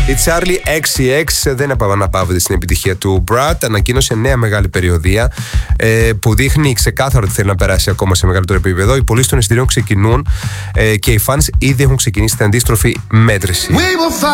Η Charli XCX δεν επαναπαύεται στην επιτυχία του Brad. Ανακοίνωσε νέα μεγάλη περιοδεία που δείχνει ξεκάθαρα ότι θέλει να περάσει ακόμα σε μεγαλύτερο επίπεδο. Οι πωλήσεις των εισιτηρίων ξεκινούν και οι fans ήδη έχουν ξεκινήσει την αντίστροφη μέτρηση.